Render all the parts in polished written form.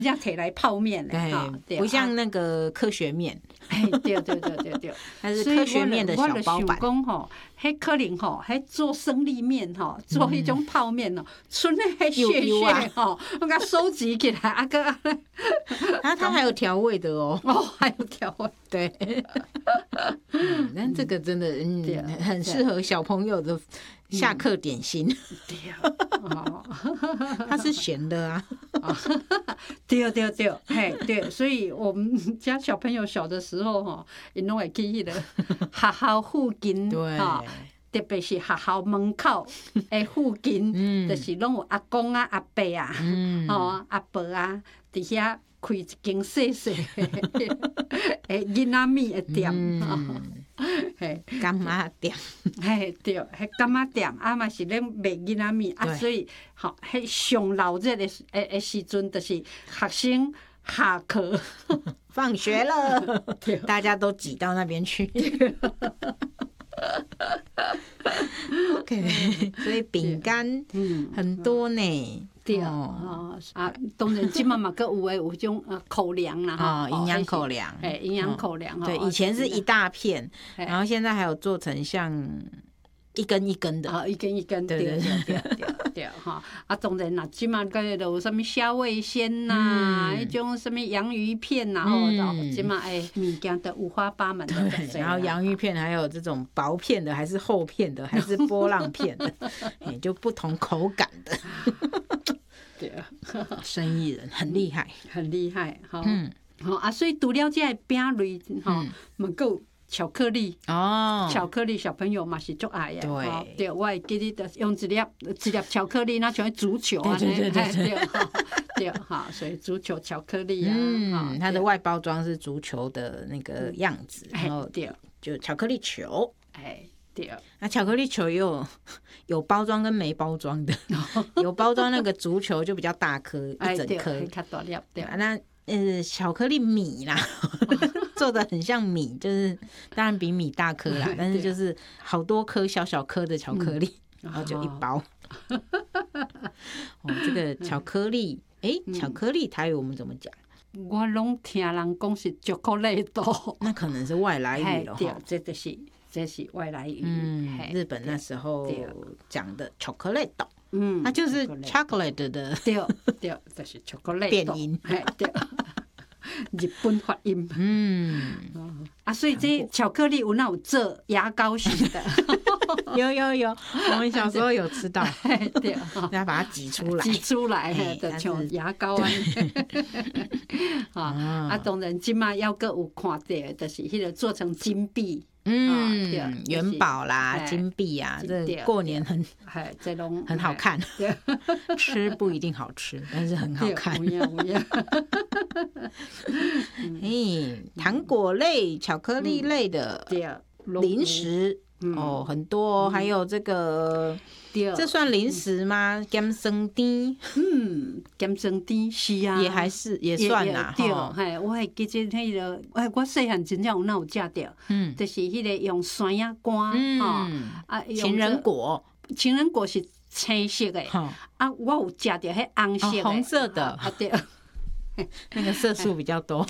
人家摕来泡面嘞， 对，不像那个科学面， 对， 它是科学面的小包版。 讲吼，迄可能吼，迄做生力面吼，做迄种泡面哦，剩的迄屑屑吼，我甲收集起来，啊个， 它还有调味的哦， 还有调味， 对。但这个真的很适合小朋友的下课点心。它是咸的啊。 对，嘿，对，所以我们家小朋友小的时候吼，因拢会去迄个学校附近， 对， 特别是学校门口的附近，就是拢有阿公啊、阿伯啊、阿婆啊，伫遐开一间细细的囡仔面的店， 干妈店， 嘿，对，迄干妈店啊嘛是咧卖囡仔面啊，所以吼，迄上闹热的时阵，就是学生下课放学了，大家都挤到那边去。OK， 所以饼干很多呢。 对当然即马嘛佫有种口粮啦， 营养口粮， 营养口粮。 对，以前是一大片，然后现在还有做成像一根一根的， 一根一根，对哈。当然啦，即马个有啥物虾味鲜呐，迄种什么洋芋片呐，即马物件都五花八门的。 然后洋芋片还有这种薄片的，还是厚片的，还是波浪片的，就不同口感的。对，生意人很厉害， 很厉害，所以除了这个饼类，嘛有巧克力巧克力小朋友嘛是足爱的，对，我会记得用一粒巧克力，那像足球啊，对，所以足球巧克力啊， 它的外包装是足球的那个样子，然后就巧克力球， 对， 那巧克力球也有包装跟没包装的，有包装那个足球就比较大颗，一整颗， 较大粒，对， 那巧克力米啦。做的很像米，就是当然比米大颗啦，但是就是好多颗小小颗的巧克力，然后就一包。这个巧克力，巧克力台语我们怎么讲？ 我拢听人讲是巧克力豆， 那可能是外来语了。 对，这是外来语。 日本那时候讲的巧克力豆，它就是 chocolate 的， 对，就是巧克力变音， 对。日本发音，所以这巧克力有那有做牙膏型的， 有，我们小时候有吃到， 对， 要把它挤出来的像牙膏啊，当然今嘛要个有看到，就是迄个做成金币。 元宝啦，金币啊，这过年很好看，吃不一定好吃，但是很好看。糖果类、巧克力类的零食很多，还有这个。这算零食吗？咸酸甜， 咸酸甜是啊， 也算啦。 对，我还记得迄个，我细汉真正有食到，就是迄个用酸芽干， 情人果是青色的，我有食到迄红色的， 红色的， 对， 那个色素比较多，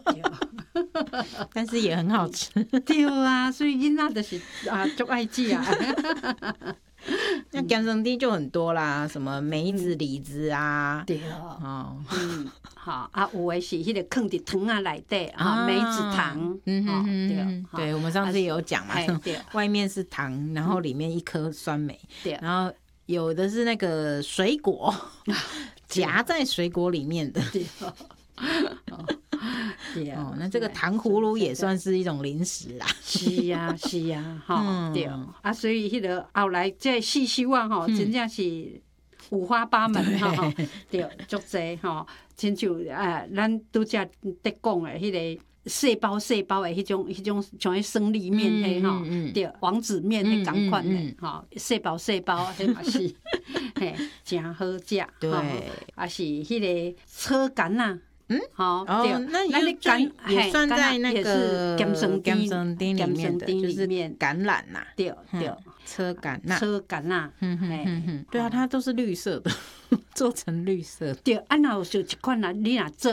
但是也很好吃。 对啊，所以囡仔就是足爱食啊。 那咸酸甜就很多啦，什么梅子、李子啊， 对好有的是迄个放伫糖啊内底梅子糖， 对，我们上次也有讲嘛，外面是糖，然后里面一颗酸梅，然后有的是那个水果夹在水果里面的。那这个糖葫芦也算是一种零食啦。 是啊，对所以迄个后来这四秀啊，真正是五花八门对，足济亲像咱拄则在讲的迄个细包的迄种像迄生理面迄对，王子面迄同款的细包迄嘛是真好食。 对， 是迄个车干啊。 那你干也算在那个咸酸甜里面的，就是橄榄呐。 对， 车橄榄， 对啊，它都是绿色的，做成绿色。 对，若有就一款你若做